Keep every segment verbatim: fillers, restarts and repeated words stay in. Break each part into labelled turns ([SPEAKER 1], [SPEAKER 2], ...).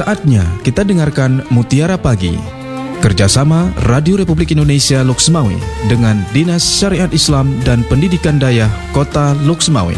[SPEAKER 1] Saatnya kita dengarkan Mutiara Pagi, kerjasama Radio Republik Indonesia Loksmawe dengan Dinas Syariat Islam dan Pendidikan Dayah Kota Loksmawe.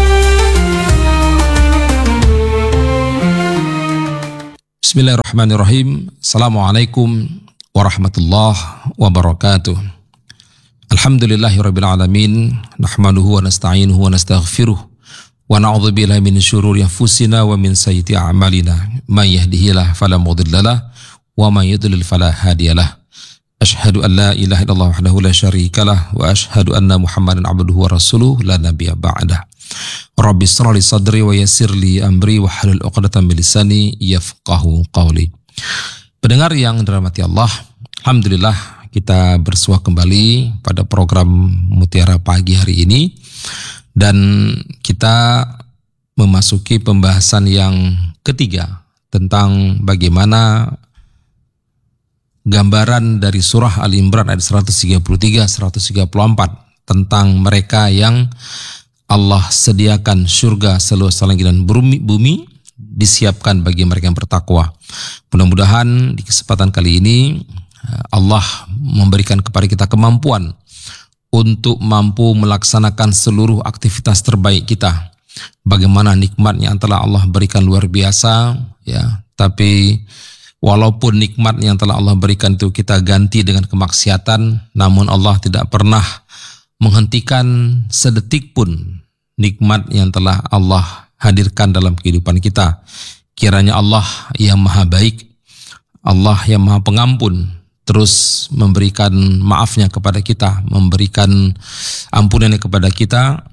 [SPEAKER 2] Bismillahirrahmanirrahim. Assalamualaikum warahmatullahi wabarakatuh. Alhamdulillahirabbil alamin, nahmaduhu wa nasta'inuhu wa nastaghfiruh wa na'udzu billahi min syururi anfusina wa min sayyiati a'malina. May yahdihillahu fala mudhillalah wa may yudlil fala hadiyalah. Asyhadu an la ilaha illallah wahdahu la syarikalah wa asyhadu anna Muhammadan abduhu wa rasuluh la nabiyya ba'dah. Rabbi shrah li sadri wa yassir li amri wa hlul 'uqdatam min lisani yafqahu qawli. Pendengar yang dirahmati Allah, alhamdulillah kita bersua kembali pada program Mutiara Pagi hari ini, dan kita memasuki pembahasan yang ketiga tentang bagaimana gambaran dari surah Al-Imran ayat seratus tiga puluh tiga seratus tiga puluh empat tentang mereka yang Allah sediakan surga seluas langit dan bumi, bumi disiapkan bagi mereka yang bertakwa. Mudah-mudahan di kesempatan kali ini Allah memberikan kepada kita kemampuan untuk mampu melaksanakan seluruh aktivitas terbaik kita. Bagaimana nikmatnya yang telah Allah berikan luar biasa, ya. Tapi walaupun nikmat yang telah Allah berikan itu kita ganti dengan kemaksiatan, namun Allah tidak pernah menghentikan sedetik pun nikmat yang telah Allah hadirkan dalam kehidupan kita. Kiranya Allah yang maha baik, Allah yang maha pengampun, terus memberikan maafnya kepada kita, memberikan ampunannya kepada kita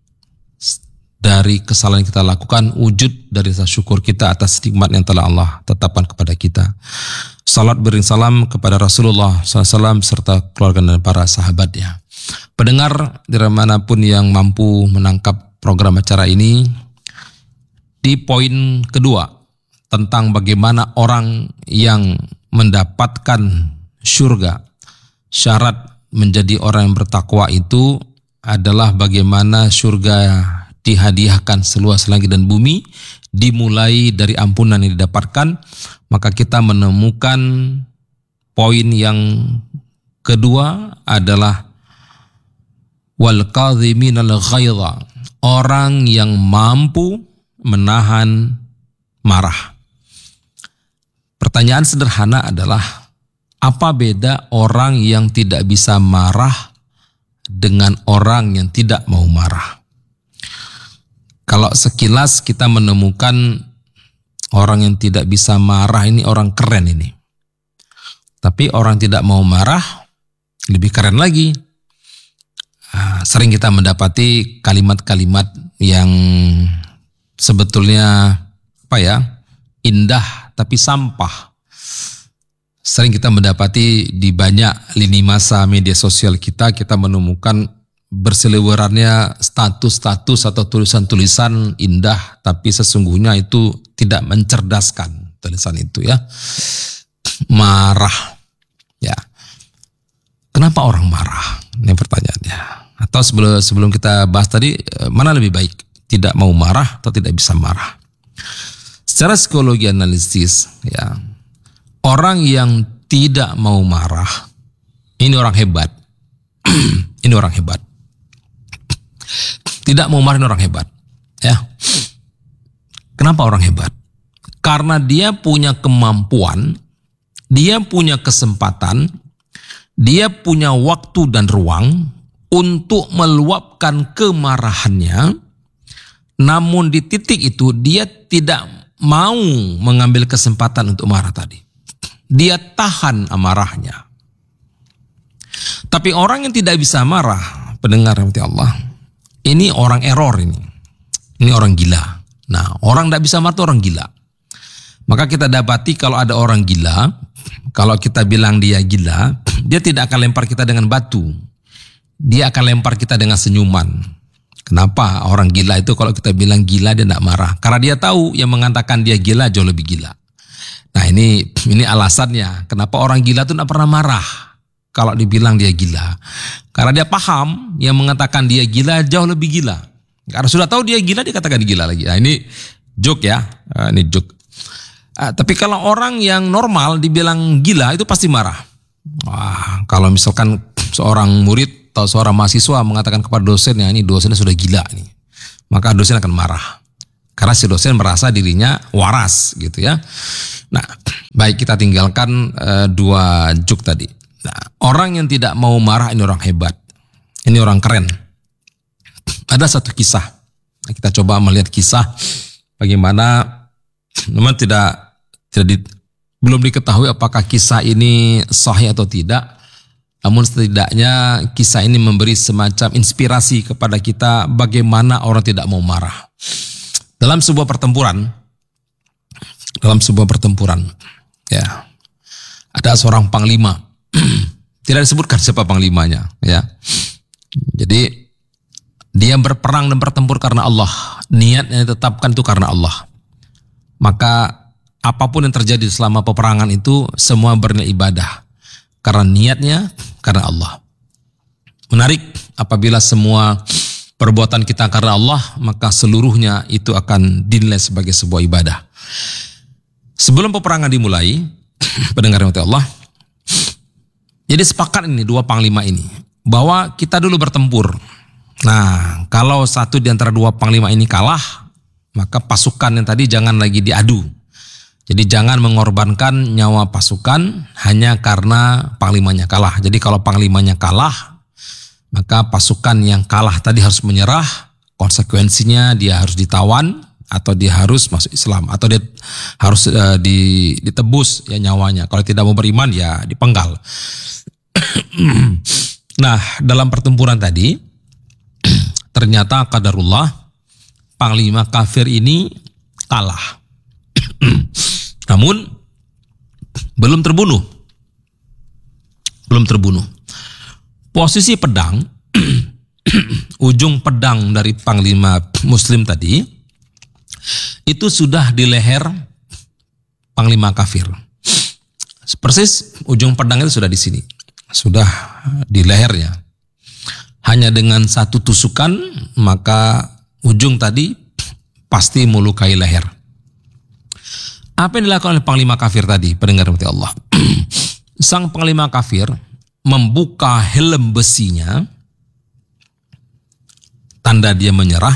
[SPEAKER 2] dari kesalahan yang kita lakukan, wujud dari rasa syukur kita atas nikmat yang telah Allah tetapkan kepada kita. Salat beriring salam kepada Rasulullah shallallahu alaihi wasallam serta keluarga dan para sahabatnya. Pendengar dimanapun yang mampu menangkap program acara ini, di poin kedua tentang bagaimana orang yang mendapatkan surga, syarat menjadi orang yang bertakwa itu adalah bagaimana surga dihadiahkan seluas langit dan bumi, dimulai dari ampunan yang didapatkan. Maka kita menemukan poin yang kedua adalah wal kadhiminal ghaidha, orang yang mampu menahan marah. Pertanyaan sederhana adalah, apa beda orang yang tidak bisa marah dengan orang yang tidak mau marah? Kalau sekilas kita menemukan orang yang tidak bisa marah ini orang keren ini. Tapi orang tidak mau marah lebih keren lagi. Sering kita mendapati kalimat-kalimat yang sebetulnya apa ya, indah tapi sampah. Sering kita mendapati di banyak lini masa media sosial kita, kita menemukan berseliwerannya status-status atau tulisan-tulisan indah, tapi sesungguhnya itu tidak mencerdaskan tulisan itu, ya. Marah, ya. Kenapa orang marah? Ini pertanyaannya. Atau sebelum sebelum kita bahas tadi, mana lebih baik, tidak mau marah atau tidak bisa marah? Secara psikologi analisis, ya, orang yang tidak mau marah ini orang hebat. Ini orang hebat. Tidak mau marah ini orang hebat, ya. Kenapa orang hebat? Karena dia punya kemampuan, dia punya kesempatan, dia punya waktu dan ruang untuk meluapkan kemarahannya. Namun di titik itu dia tidak mau mengambil kesempatan untuk marah tadi. Dia tahan amarahnya. Tapi orang yang tidak bisa marah, pendengar rahmati Allah, ini orang error ini. Ini orang gila. Nah, orang tidak bisa marah itu orang gila. Maka kita dapati kalau ada orang gila, kalau kita bilang dia gila, dia tidak akan lempar kita dengan batu. Dia akan lempar kita dengan senyuman. Kenapa? Orang gila itu kalau kita bilang gila dia tidak marah. Karena dia tahu yang mengatakan dia gila jauh lebih gila. Nah ini ini alasannya kenapa orang gila itu tidak pernah marah kalau dibilang dia gila. Karena dia paham yang mengatakan dia gila jauh lebih gila. Karena sudah tahu dia gila, dia katakan gila lagi. Nah ini joke ya, ini joke. Uh, tapi kalau orang yang normal dibilang gila itu pasti marah. Wah, kalau misalkan seorang murid atau seorang mahasiswa mengatakan kepada dosennya, ini dosennya sudah gila nih, maka dosen akan marah. Karena si dosen merasa dirinya waras gitu ya. Nah, baik, kita tinggalkan uh, dua juk tadi. Nah, orang yang tidak mau marah ini orang hebat. Ini orang keren. Ada satu kisah. Kita coba melihat kisah bagaimana memang tidak tidak di, belum diketahui apakah kisah ini sahih atau tidak. Namun setidaknya kisah ini memberi semacam inspirasi kepada kita bagaimana orang tidak mau marah. Dalam sebuah pertempuran, dalam sebuah pertempuran, ya, ada seorang panglima. Tidak disebutkan siapa panglimanya, ya. Jadi dia berperang dan bertempur karena Allah. Niatnya ditetapkan itu karena Allah. Maka apapun yang terjadi selama peperangan itu semua bernilai ibadah. Karena niatnya karena Allah. Menarik, apabila semua perbuatan kita karena Allah, maka seluruhnya itu akan dinilai sebagai sebuah ibadah. Sebelum peperangan dimulai, pendengar yang Allah, jadi sepakat ini dua panglima ini bahwa kita dulu bertempur. Nah, kalau satu di antara dua panglima ini kalah, maka pasukan yang tadi jangan lagi diadu. Jadi jangan mengorbankan nyawa pasukan hanya karena panglimanya kalah. Jadi kalau panglimanya kalah, maka pasukan yang kalah tadi harus menyerah. Konsekuensinya dia harus ditawan atau dia harus masuk Islam atau dia harus uh, ditebus ya nyawanya. Kalau tidak mau beriman ya dipenggal. Nah, dalam pertempuran tadi ternyata qadarullah panglima kafir ini kalah. Namun belum terbunuh. Belum terbunuh. Posisi pedang, ujung pedang dari panglima muslim tadi, itu sudah di leher panglima kafir. Persis ujung pedang itu sudah di sini. Sudah di lehernya. Hanya dengan satu tusukan, maka ujung tadi pasti melukai leher. Apa yang dilakukan oleh panglima kafir tadi, pendengar rahmati Allah? Sang panglima kafir membuka helm besinya, tanda dia menyerah,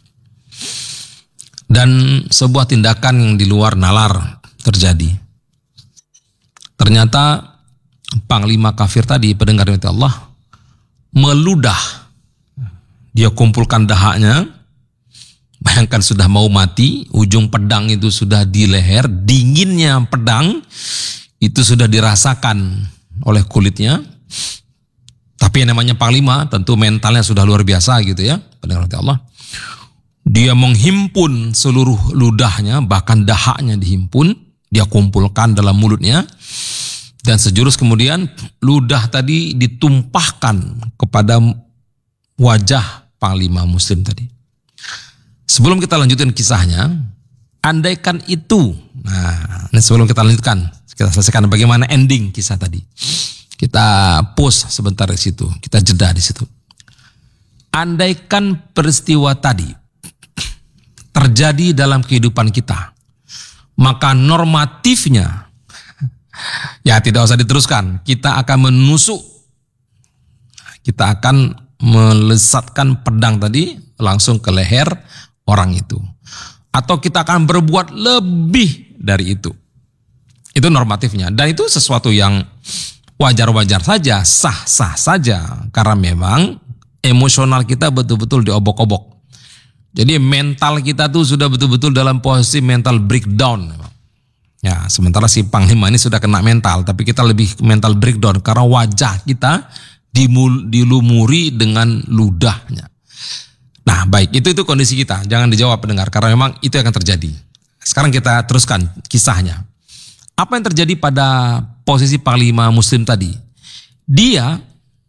[SPEAKER 2] dan sebuah tindakan yang di luar nalar terjadi. Ternyata panglima kafir tadi, pendengar rahmati Allah, meludah. Dia kumpulkan dahaknya. Bayangkan sudah mau mati, ujung pedang itu sudah di leher, dinginnya pedang itu sudah dirasakan oleh kulitnya. Tapi yang namanya panglima tentu mentalnya sudah luar biasa gitu ya, pendengar Allah. Dia menghimpun seluruh ludahnya, bahkan dahaknya dihimpun, dia kumpulkan dalam mulutnya, dan sejurus kemudian ludah tadi ditumpahkan kepada wajah panglima muslim tadi. Sebelum kita lanjutkan kisahnya, andaikan itu, nah ini sebelum kita lanjutkan, kita selesaikan bagaimana ending kisah tadi. Kita pause sebentar di situ, kita jeda di situ. Andaikan peristiwa tadi terjadi dalam kehidupan kita, maka normatifnya, ya tidak usah diteruskan, kita akan menusuk, kita akan melesatkan pedang tadi langsung ke leher orang itu. Atau kita akan berbuat lebih dari itu. Itu normatifnya. Dan itu sesuatu yang wajar-wajar saja, sah-sah saja. Karena memang emosional kita betul-betul diobok-obok. Jadi mental kita tuh sudah betul-betul dalam posisi mental breakdown. Ya, sementara si panglima ini sudah kena mental, tapi kita lebih mental breakdown karena wajah kita dilumuri dengan ludahnya. Nah baik, itu itu kondisi kita, jangan dijawab pendengar, karena memang itu yang akan terjadi. Sekarang kita teruskan kisahnya. Apa yang terjadi pada posisi panglima muslim tadi? Dia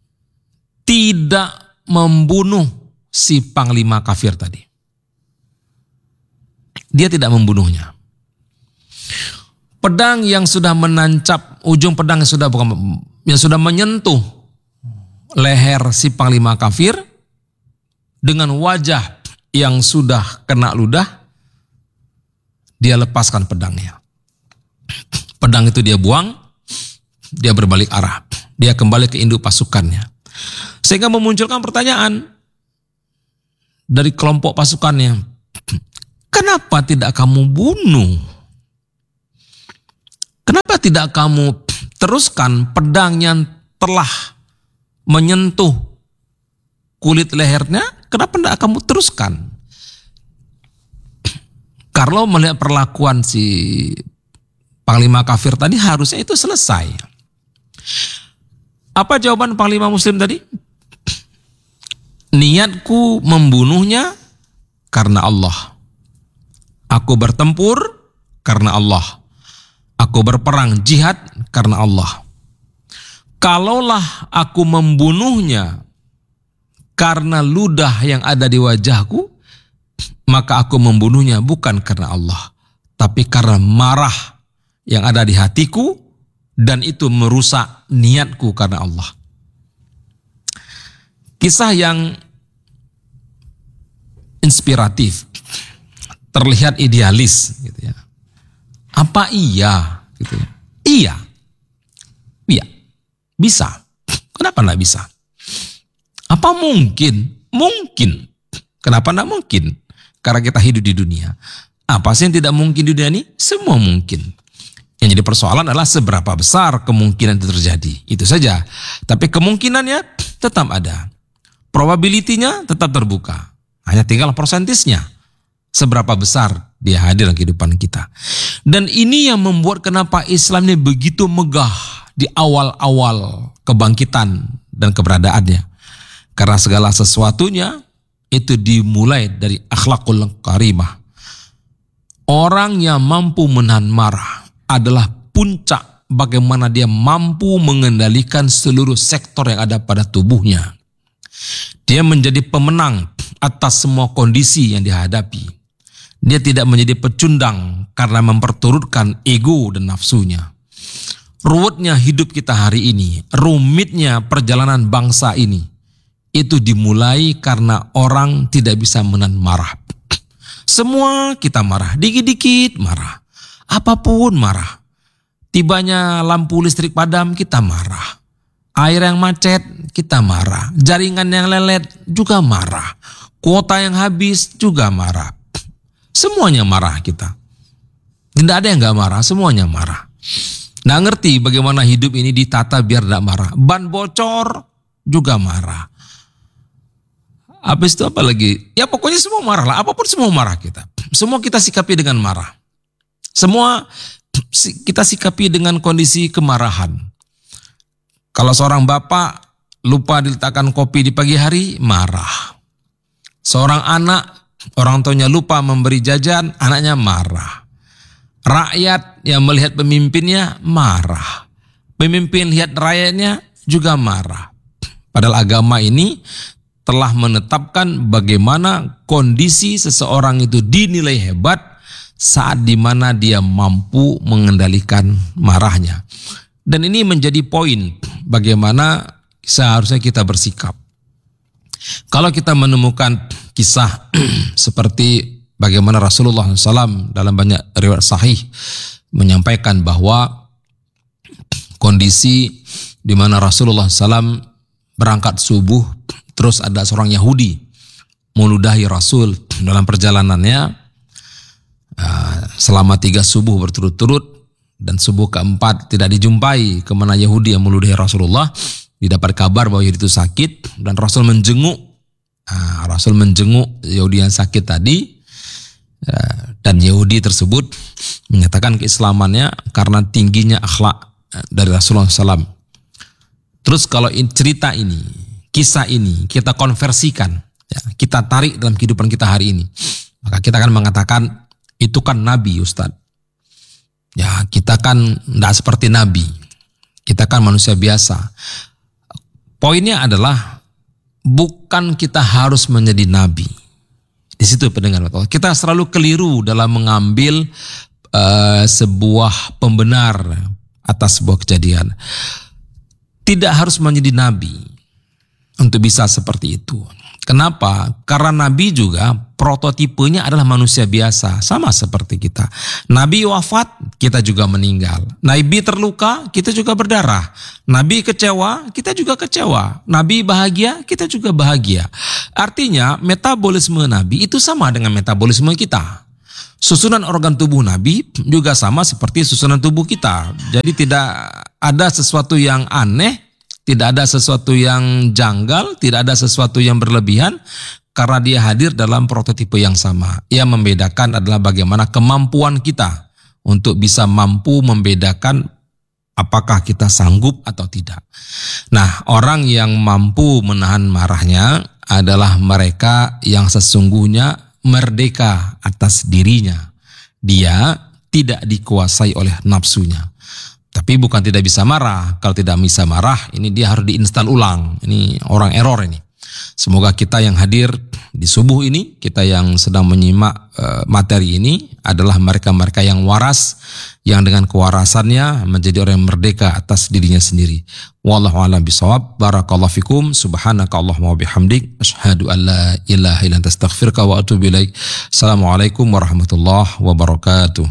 [SPEAKER 2] tidak membunuh si panglima kafir tadi. Dia tidak membunuhnya. Pedang yang sudah menancap, ujung pedang yang sudah bukan, yang sudah menyentuh leher si panglima kafir, dengan wajah yang sudah kena ludah, dia lepaskan pedangnya. Pedang itu dia buang, dia berbalik arah. Dia kembali ke induk pasukannya. Sehingga memunculkan pertanyaan dari kelompok pasukannya. Kenapa tidak kamu bunuh? Kenapa tidak kamu teruskan pedang yang telah menyentuh kulit lehernya? Kenapa tidak kamu teruskan? Karlo melihat perlakuan si Panglima kafir tadi, harusnya itu selesai. Apa jawaban Panglima Muslim tadi? Niatku membunuhnya karena Allah. Aku bertempur karena Allah. Aku berperang jihad karena Allah. Kalaulah aku membunuhnya karena ludah yang ada di wajahku, maka aku membunuhnya bukan karena Allah, tapi karena marah yang ada di hatiku, dan itu merusak niatku karena Allah. Kisah yang inspiratif, terlihat idealis, gitu ya. Apa iya? Gitu ya. Iya, iya, bisa. Kenapa enggak bisa? Apa mungkin? Mungkin. Kenapa enggak mungkin? Karena kita hidup di dunia. Apa sih yang tidak mungkin di dunia ini? Semua mungkin. Yang jadi persoalan adalah seberapa besar kemungkinan itu terjadi. Itu saja. Tapi kemungkinannya tetap ada. Probability-nya tetap terbuka. Hanya tinggal persentisnya. Seberapa besar dia hadir dalam kehidupan kita. Dan ini yang membuat kenapa Islam ini begitu megah di awal-awal kebangkitan dan keberadaannya. Karena segala sesuatunya itu dimulai dari akhlakul karimah. Orang yang mampu menahan marah adalah puncak bagaimana dia mampu mengendalikan seluruh sektor yang ada pada tubuhnya. Dia menjadi pemenang atas semua kondisi yang dihadapi. Dia tidak menjadi pecundang karena memperturutkan ego dan nafsunya. Ruwetnya hidup kita hari ini, rumitnya perjalanan bangsa ini, itu dimulai karena orang tidak bisa menahan marah. Semua kita marah, dikit-dikit marah. Apapun marah. Tibanya lampu listrik padam, kita marah. Air yang macet, kita marah. Jaringan yang lelet, juga marah. Kuota yang habis, juga marah. Semuanya marah kita. Tidak ada yang gak marah, semuanya marah. Nggak ngerti bagaimana hidup ini ditata biar tidak marah. Ban bocor, juga marah. Habis itu apa lagi? Ya pokoknya semua marah lah. Apapun semua marah kita. Semua kita sikapi dengan marah. Semua kita sikapi dengan kondisi kemarahan. Kalau seorang bapak lupa diletakkan kopi di pagi hari, marah. Seorang anak, orang tuanya lupa memberi jajan, anaknya marah. Rakyat yang melihat pemimpinnya marah. Pemimpin lihat rakyatnya juga marah. Padahal agama ini telah menetapkan bagaimana kondisi seseorang itu dinilai hebat saat dimana dia mampu mengendalikan marahnya. Dan ini menjadi poin bagaimana seharusnya kita bersikap. Kalau kita menemukan kisah seperti bagaimana Rasulullah shallallahu alaihi wasallam dalam banyak riwayat sahih menyampaikan bahwa kondisi di mana Rasulullah shallallahu alaihi wasallam berangkat subuh, terus ada seorang Yahudi meludahi Rasul dalam perjalanannya selama tiga subuh berturut-turut, dan subuh keempat tidak dijumpai kemana Yahudi yang meludahi Rasulullah. Didapat kabar bahwa Yahudi itu sakit, dan Rasul menjenguk nah, Rasul menjenguk Yahudi yang sakit tadi, dan Yahudi tersebut menyatakan keislamannya karena tingginya akhlak dari Rasulullah shallallahu alaihi wasallam. Terus kalau cerita ini, kisah ini kita konversikan, ya, kita tarik dalam kehidupan kita hari ini, maka kita akan mengatakan itu kan Nabi, Ustadz. Ya, kita kan tidak seperti Nabi. Kita kan manusia biasa. Poinnya adalah bukan kita harus menjadi Nabi. Di situ pendengar, kita selalu keliru dalam mengambil uh, sebuah pembenar atas sebuah kejadian. Tidak harus menjadi Nabi untuk bisa seperti itu. Kenapa? Karena Nabi juga prototipenya adalah manusia biasa, sama seperti kita. Nabi wafat, kita juga meninggal. Nabi terluka, kita juga berdarah. Nabi kecewa, kita juga kecewa. Nabi bahagia, kita juga bahagia. Artinya metabolisme Nabi itu sama dengan metabolisme kita. Susunan organ tubuh Nabi juga sama seperti susunan tubuh kita. Jadi tidak ada sesuatu yang aneh, tidak ada sesuatu yang janggal, tidak ada sesuatu yang berlebihan, karena dia hadir dalam prototipe yang sama. Yang membedakan adalah bagaimana kemampuan kita untuk bisa mampu membedakan apakah kita sanggup atau tidak. Nah, orang yang mampu menahan marahnya adalah mereka yang sesungguhnya merdeka atas dirinya. Dia tidak dikuasai oleh nafsunya. Tapi bukan tidak bisa marah. Kalau tidak bisa marah, ini dia harus diinstal ulang. Ini orang error ini. Semoga kita yang hadir di subuh ini, kita yang sedang menyimak uh, materi ini adalah mereka-mereka yang waras, yang dengan kewarasannya menjadi orang yang merdeka atas dirinya sendiri. Wallahu a'lam bishawab. Barakallahu fikum. Subhanaka Allahumma wa bihamdik. Asyhadu an la ilaha illa anta astaghfiruka wa atubu ilaik. Assalamualaikum warahmatullahi wabarakatuh.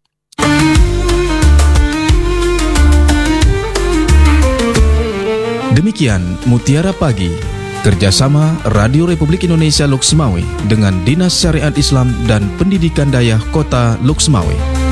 [SPEAKER 1] Demikian Mutiara Pagi, kerjasama Radio Republik Indonesia Loksmawe dengan Dinas Syariat Islam dan Pendidikan Dayah Kota Loksmawe.